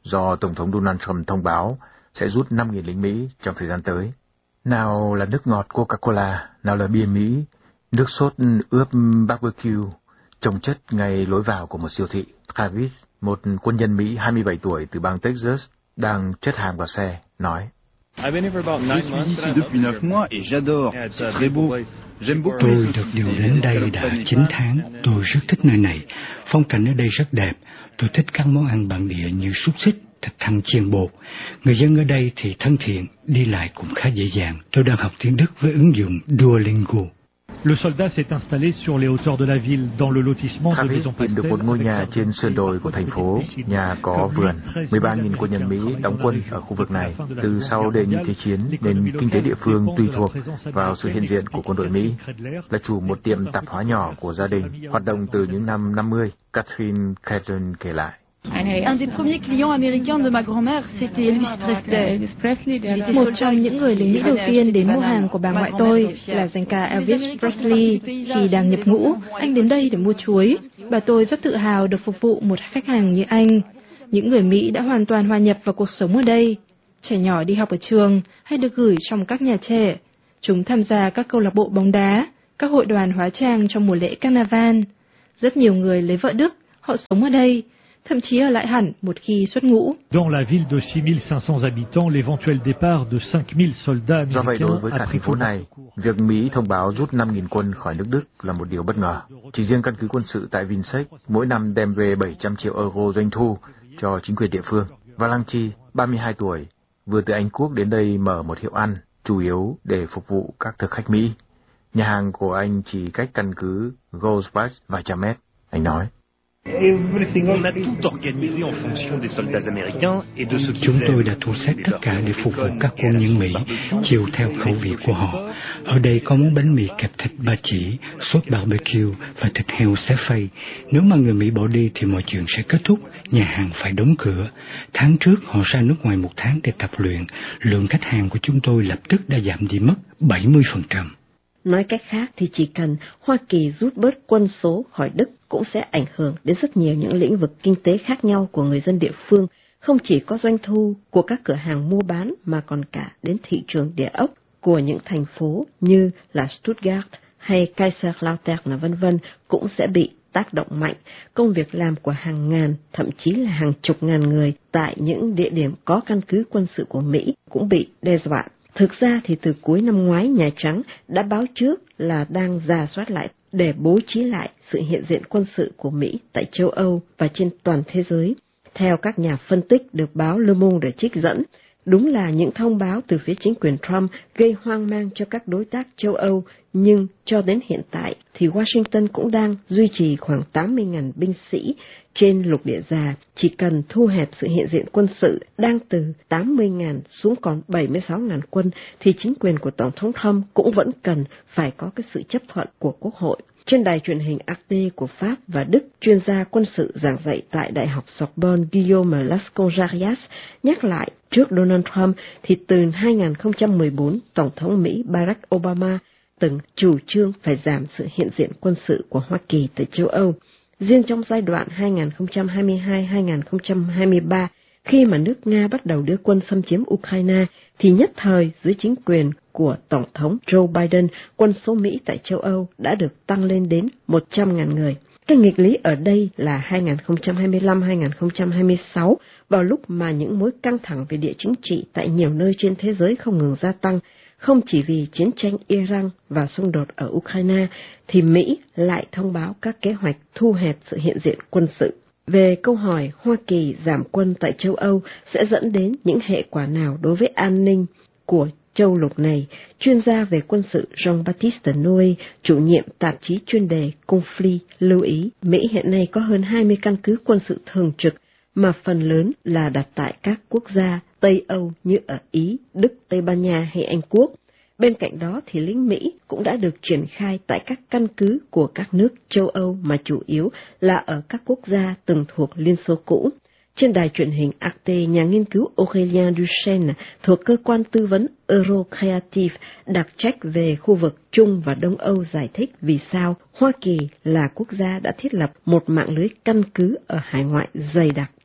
do Tổng thống Donald Trump thông báo sẽ rút năm nghìn lính Mỹ trong thời gian tới. Nào là nước ngọt Coca-Cola, nào là bia Mỹ, nước sốt ướp barbecue, trồng chất ngay lối vào của một siêu thị. Travis, một quân nhân Mỹ hai mươi bảy tuổi từ bang Texas, đang chất hàng vào xe, nói: Je suis ici depuis neuf mois et j'adore, c'est très beau. J'aime beaucoup. Tôi được điều đến đây đã chín tháng, tôi rất thích nơi này. Phong cảnh ở đây rất đẹp. Tôi thích các món ăn bản địa như xúc xích, thịt thăn chiên bột. Người dân ở đây thì thân thiện, đi lại cũng khá dễ dàng. Tôi đang học tiếng Đức với ứng dụng Duolingo. Le soldat s'est installé sur les hauteurs de la ville, dans le lotissement de maisons tìm được một ngôi nhà trên sườn đồi của thành phố. Nhà có vườn. mười ba nghìn quân nhân Mỹ đóng quân ở khu vực này. Từ sau đệ nhị thế chiến, nền kinh tế địa phương tùy thuộc vào sự hiện diện của quân đội Mỹ. Là chủ một tiệm tạp hóa nhỏ của gia đình, hoạt động từ những năm năm mươi, Catherine Catton kể lại. Un des premiers clients américains de ma grand-mère, c'était Elvis Presley. Một trong những người lính Mỹ đầu tiên đến mua hàng của bà ngoại tôi là danh ca Elvis Presley. Khi đang nhập ngũ, anh đến đây để mua chuối. Bà tôi rất tự hào được phục vụ một khách hàng như anh. Những người Mỹ đã hoàn toàn hòa nhập vào cuộc sống ở đây. Trẻ nhỏ đi học ở trường hay được gửi trong các nhà trẻ. Chúng tham gia các câu lạc bộ bóng đá, các hội đoàn hóa trang trong mùa lễ Carnaval. Rất nhiều người lấy vợ Đức, họ sống ở đây, thậm chí ở lại hẳn một khi xuất ngũ. Dans la ville de six mille cinq cents habitants, l'éventuel départ de cinq mille soldats américains. Do vậy, đối với cả thành phố này, việc Mỹ thông báo rút năm nghìn quân khỏi nước Đức là một điều bất ngờ. Chỉ riêng căn cứ quân sự tại Vinsec mỗi năm đem về bảy trăm triệu euro doanh thu cho chính quyền địa phương. Valanchi, ba mươi hai tuổi, vừa từ Anh Quốc đến đây mở một hiệu ăn, chủ yếu để phục vụ các thực khách Mỹ. Nhà hàng của anh chỉ cách căn cứ Goldspach vài trăm mét. Anh nói: Chúng tôi đã thu xếp tất cả để phục vụ các quân nhân Mỹ, chiều theo khẩu vị của họ. Ở đây có món bánh mì kẹp thịt ba chỉ, sốt barbecue và thịt heo xé phay. Nếu mà người Mỹ bỏ đi thì mọi chuyện sẽ kết thúc, nhà hàng phải đóng cửa. Tháng trước họ ra nước ngoài một tháng để tập luyện, lượng khách hàng của chúng tôi lập tức đã giảm đi mất bảy mươi phần trăm. Nói cách khác thì chỉ cần Hoa Kỳ rút bớt quân số khỏi Đức cũng sẽ ảnh hưởng đến rất nhiều những lĩnh vực kinh tế khác nhau của người dân địa phương, không chỉ có doanh thu của các cửa hàng mua bán mà còn cả đến thị trường địa ốc của những thành phố như là Stuttgart hay Kaiserslautern vân vân cũng sẽ bị tác động mạnh. Công việc làm của hàng ngàn, thậm chí là hàng chục ngàn người tại những địa điểm có căn cứ quân sự của Mỹ cũng bị đe dọa. Thực ra thì từ cuối năm ngoái, Nhà Trắng đã báo trước là đang rà soát lại để bố trí lại sự hiện diện quân sự của Mỹ tại châu Âu và trên toàn thế giới. Theo các nhà phân tích được báo Le Monde trích dẫn, đúng là những thông báo từ phía chính quyền Trump gây hoang mang cho các đối tác châu Âu, nhưng cho đến hiện tại thì Washington cũng đang duy trì khoảng tám mươi nghìn binh sĩ trên lục địa già. Chỉ cần thu hẹp sự hiện diện quân sự đang từ tám mươi nghìn xuống còn bảy mươi sáu nghìn quân thì chính quyền của Tổng thống Trump cũng vẫn cần phải có cái sự chấp thuận của Quốc hội. Trên đài truyền hình a tê của Pháp và Đức, chuyên gia quân sự giảng dạy tại Đại học Sorbonne Guillaume Lascongarias nhắc lại trước Donald Trump thì từ hai nghìn không trăm mười bốn, Tổng thống Mỹ Barack Obama từng chủ trương phải giảm sự hiện diện quân sự của Hoa Kỳ tại châu Âu. Riêng trong giai đoạn hai nghìn không trăm hai mươi hai đến hai nghìn không trăm hai mươi ba, khi mà nước Nga bắt đầu đưa quân xâm chiếm Ukraine, thì nhất thời dưới chính quyền của Tổng thống Joe Biden, quân số Mỹ tại châu Âu đã được tăng lên đến một trăm nghìn người. Cái nghịch lý ở đây là hai nghìn không trăm hai mươi lăm đến hai nghìn không trăm hai mươi sáu, vào lúc mà những mối căng thẳng về địa chính trị tại nhiều nơi trên thế giới không ngừng gia tăng, không chỉ vì chiến tranh Iran và xung đột ở Ukraine, thì Mỹ lại thông báo các kế hoạch thu hẹp sự hiện diện quân sự. Về câu hỏi Hoa Kỳ giảm quân tại châu Âu sẽ dẫn đến những hệ quả nào đối với an ninh của châu lục này, chuyên gia về quân sự Jean-Baptiste Noé, chủ nhiệm tạp chí chuyên đề Conflit, lưu ý Mỹ hiện nay có hơn hai mươi căn cứ quân sự thường trực mà phần lớn là đặt tại các quốc gia Tây Âu như ở Ý, Đức, Tây Ban Nha hay Anh Quốc. Bên cạnh đó thì lính Mỹ cũng đã được triển khai tại các căn cứ của các nước châu Âu mà chủ yếu là ở các quốc gia từng thuộc Liên Xô cũ. Trên đài truyền hình a tê, nhà nghiên cứu Aurélien Duchesne thuộc cơ quan tư vấn Eurocreative đặc trách về khu vực Trung và Đông Âu giải thích vì sao Hoa Kỳ là quốc gia đã thiết lập một mạng lưới căn cứ ở hải ngoại dày đặc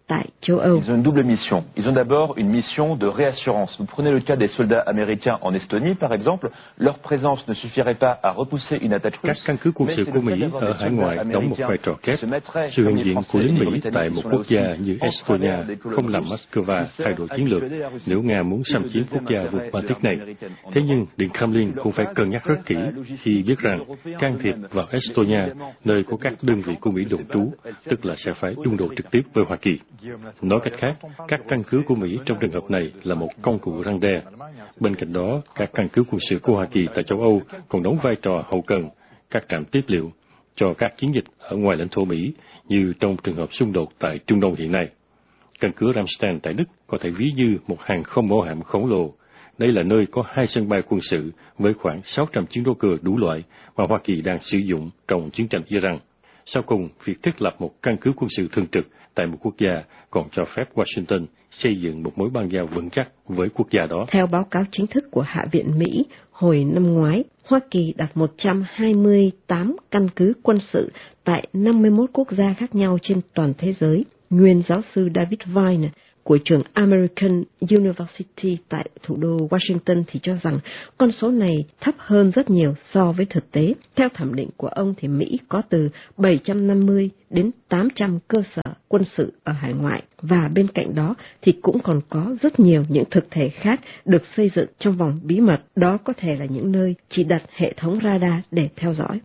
tại châu Âu. Ils ont une double mission. Ils ont d'abord une mission de réassurance. Vous prenez le cas des soldats américains en Estonie, par exemple, leur présence ne suffirait pas à repousser une attaque russe. Các căn cứ quân sự của Mỹ ở hải ngoại đóng một vai trò kép. Sự hiện diện của lính Mỹ tại một quốc gia như Estonia không làm Moscow thay đổi chiến lược nếu Nga muốn xâm chiếm quốc gia vùng Baltic này. Thế nhưng Điện Kremlin cũng phải cân nhắc rất kỹ khi biết rằng can thiệp vào Estonia, nơi có các đơn vị của Mỹ đồn trú, tức là sẽ phải đụng độ trực tiếp với Hoa Kỳ. Nói cách khác, các căn cứ của Mỹ trong trường hợp này là một công cụ răn đe. Bên cạnh đó, các căn cứ quân sự của Hoa Kỳ tại châu Âu còn đóng vai trò hậu cần, các trạm tiếp liệu cho các chiến dịch ở ngoài lãnh thổ Mỹ như trong trường hợp xung đột tại Trung Đông hiện nay. Căn cứ Ramstein tại Đức có thể ví như một hàng không mẫu hạm khổng lồ. Đây là nơi có hai sân bay quân sự với khoảng sáu trăm chiến đấu cơ đủ loại mà Hoa Kỳ đang sử dụng trong chiến tranh Iran. Sau cùng, việc thiết lập một căn cứ quân sự thường trực tại một quốc gia còn cho phép Washington xây dựng một mối bang giao vững chắc với quốc gia đó. Theo báo cáo chính thức của Hạ viện Mỹ, hồi năm ngoái, Hoa Kỳ đặt một trăm hai mươi tám căn cứ quân sự tại năm mươi mốt quốc gia khác nhau trên toàn thế giới. Nguyên giáo sư David Vine của trường American University tại thủ đô Washington thì cho rằng con số này thấp hơn rất nhiều so với thực tế. Theo thẩm định của ông thì Mỹ có từ bảy trăm năm mươi đến tám trăm cơ sở quân sự ở hải ngoại, và bên cạnh đó thì cũng còn có rất nhiều những thực thể khác được xây dựng trong vòng bí mật. Đó có thể là những nơi chỉ đặt hệ thống radar để theo dõi.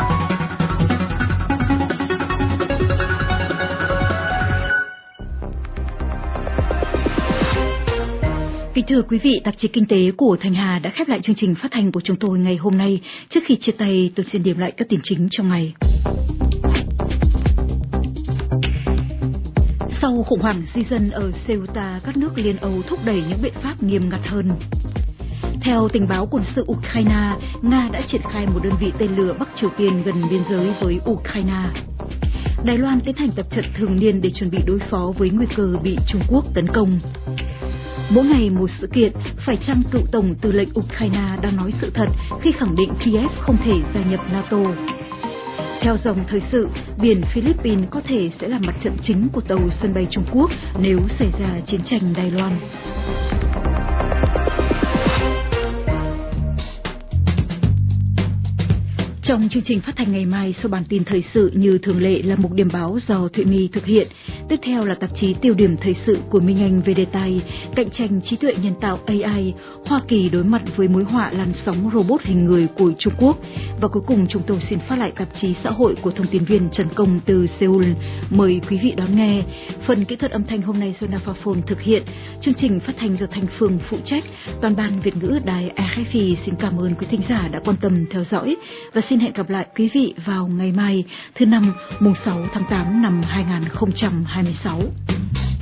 Kính thưa quý vị, tạp chí Kinh tế của Thanh Hà đã khép lại chương trình phát thanh của chúng tôi ngày hôm nay. Trước khi chia tay, tôi xin điểm lại các tin chính trong ngày. Sau khủng hoảng di dân ở Ceuta, các nước Liên Âu thúc đẩy những biện pháp nghiêm ngặt hơn. Theo tình báo quân sự Ukraine, Nga đã triển khai một đơn vị tên lửa Bắc Triều Tiên gần biên giới với Ukraine. Đài Loan tiến hành tập trận thường niên để chuẩn bị đối phó với nguy cơ bị Trung Quốc tấn công. Mỗi ngày một sự kiện, phải chăng cựu Tổng tư lệnh Ukraine đang nói sự thật khi khẳng định Kiev không thể gia nhập NATO? Theo dòng thời sự, biển Philippines có thể sẽ là mặt trận chính của tàu sân bay Trung Quốc nếu xảy ra chiến tranh Đài Loan. Trong chương trình phát thanh ngày mai, sau bản tin thời sự như thường lệ là mục điểm báo do Thụy My thực hiện. Tiếp theo là tạp chí tiêu điểm thời sự của Minh Anh về đề tài cạnh tranh trí tuệ nhân tạo A I, Hoa Kỳ đối mặt với mối họa làn sóng robot hình người của Trung Quốc. Và cuối cùng chúng tôi xin phát lại tạp chí xã hội của thông tin viên Trần Công từ Seoul. Mời quý vị đón nghe. Phần kỹ thuật âm thanh hôm nay do Nafaphone thực hiện. Chương trình phát thanh do Thanh Phương phụ trách. Toàn ban Việt ngữ đài rờ ép i xin cảm ơn quý thính giả đã quan tâm theo dõi và xin hẹn gặp lại quý vị vào ngày mai thứ năm, mùng sáu tháng tám năm hai nghìn không trăm hai mươi sáu.